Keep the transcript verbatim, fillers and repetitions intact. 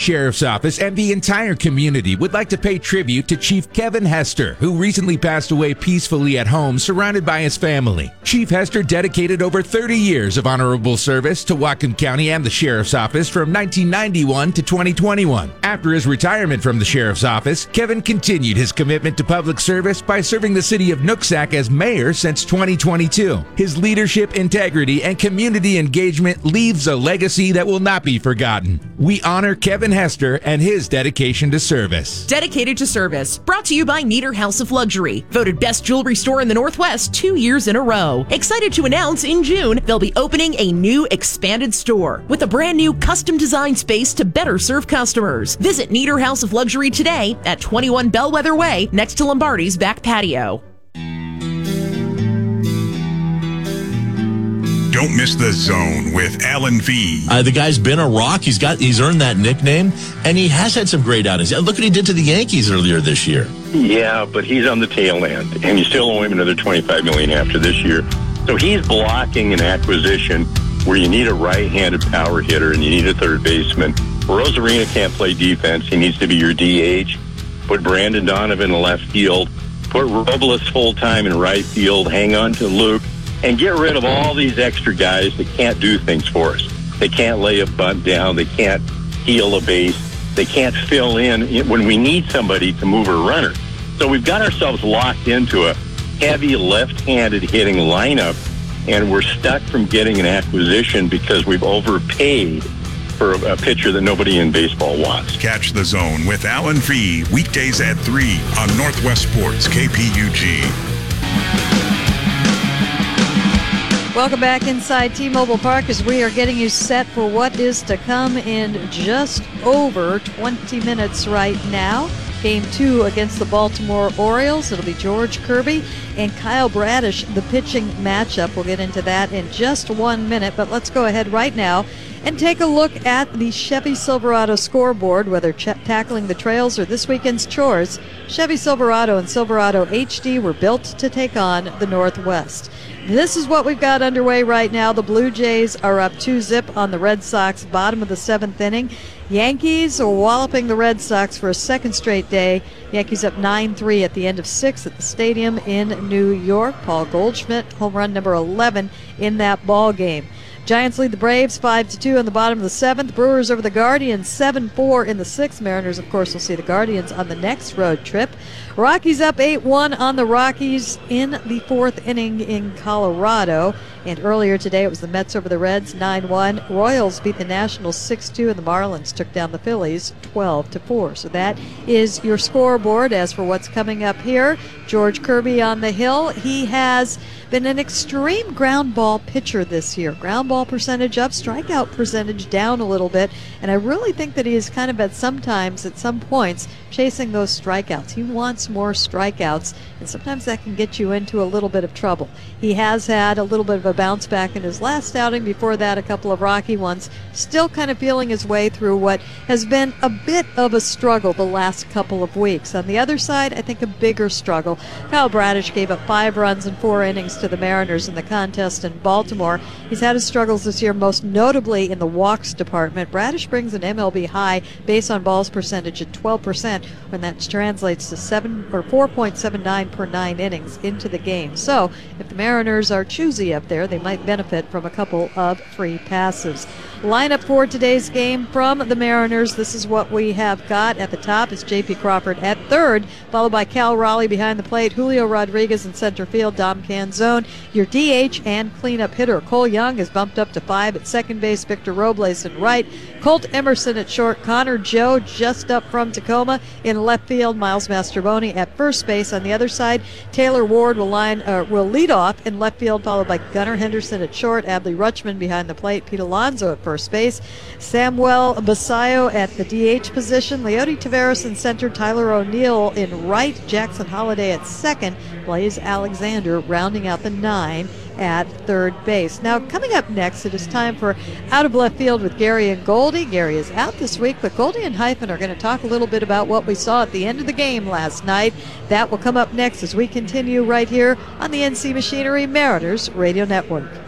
Sheriff's Office and the entire community would like to pay tribute to Chief Kevin Hester, who recently passed away peacefully at home surrounded by his family. Chief Hester dedicated over thirty years of honorable service to Whatcom County and the Sheriff's Office from nineteen ninety-one to twenty twenty-one. After his retirement from the Sheriff's Office, Kevin continued his commitment to public service by serving the city of Nooksack as mayor since twenty twenty-two. His leadership, integrity, and community engagement leaves a legacy that will not be forgotten. We honor Kevin Hester and his dedication to service. Dedicated to service. Brought to you by Nieder House of Luxury. Voted best jewelry store in the Northwest two years in a row. Excited to announce in June they'll be opening a new expanded store with a brand new custom design space to better serve customers. Visit Nieder House of Luxury today at twenty-one Bellwether Way next to Lombardi's back patio. Don't miss The Zone with Alan V. Uh, the guy's been a rock. He's got he's earned that nickname, and he has had some great outings. Look what he did to the Yankees earlier this year. Yeah, but he's on the tail end, and you still owe him another twenty-five million dollars after this year. So he's blocking an acquisition where you need a right-handed power hitter and you need a third baseman. Rosarina can't play defense. He needs to be your D H. Put Brandon Donovan in left field. Put Robles full-time in right field. Hang on to Luke. And get rid of all these extra guys that can't do things for us. They can't lay a bunt down. They can't heal a base. They can't fill in when we need somebody to move a runner. So we've got ourselves locked into a heavy left-handed hitting lineup, and we're stuck from getting an acquisition because we've overpaid for a pitcher that nobody in baseball wants. Catch The Zone with Alan V. weekdays at three on Northwest Sports K P U G. Welcome back inside T-Mobile Park as we are getting you set for what is to come in just over twenty minutes right now. Game two against the Baltimore Orioles. It'll be George Kirby and Kyle Bradish, the pitching matchup. We'll get into that in just one minute, but let's go ahead right now and take a look at the Chevy Silverado scoreboard, whether ch- tackling the trails or this weekend's chores. Chevy Silverado and Silverado H D were built to take on the Northwest. This is what we've got underway right now. The Blue Jays are up two zip on the Red Sox, bottom of the seventh inning. Yankees are walloping the Red Sox for a second straight day. Yankees up nine three at the end of six at the stadium in New York. Paul Goldschmidt, home run number eleven in that ball game. Giants lead the Braves five to two in the bottom of the seventh. Brewers over the Guardians seven four in the sixth. Mariners, of course, will see the Guardians on the next road trip. Rockies up eight one on the Rockies in the fourth inning in Colorado. And earlier today it was the Mets over the Reds nine one. Royals beat the Nationals six two, and the Marlins took down the Phillies twelve to four. So that is your scoreboard. As for what's coming up here, George Kirby on the hill. He has been an extreme ground ball pitcher this year. Ground ball percentage up, strikeout percentage down a little bit, and I really think that he is kind of at sometimes, at some points, chasing those strikeouts. He wants more strikeouts, and sometimes that can get you into a little bit of trouble. He has had a little bit of a bounce back in his last outing. Before that, a couple of rocky ones. Still kind of feeling his way through what has been a bit of a struggle the last couple of weeks. On the other side, I think a bigger struggle. Kyle Bradish gave up five runs in four innings to the Mariners in the contest in Baltimore. He's had his struggles this year, most notably in the walks department. Bradish brings an M L B high base on balls percentage at twelve percent, when that translates to seven or four point seven nine per nine innings into the game. So if the Mariners are choosy up there, they might benefit from a couple of free passes. Lineup for today's game from the Mariners. This is what we have got. At the top is J P Crawford at third, followed by Cal Raleigh behind the plate, Julio Rodriguez in center field, Dom Canzone, your D H and cleanup hitter. Cole Young is bumped up to five at second base, Victor Robles in right, Colt Emerson at short, Connor Joe just up from Tacoma in left field, Miles Mastrobuoni at first base. On the other side, Taylor Ward will line uh, will lead off in left field, followed by Gunnar Henderson at short, Adley Rutschman behind the plate, Pete Alonso at first base, Samuel Basayo at the D H position, Leody Taveras in center, Tyler O'Neill in right, Jackson Holliday at second, Blaze Alexander rounding out the nine at third base. Now, coming up next, it is time for Out of Left Field with Gary and Goldie. Gary is out this week, but Goldie and Hyphen are going to talk a little bit about what we saw at the end of the game last night. That will come up next as we continue right here on the N C Machinery Mariners Radio Network.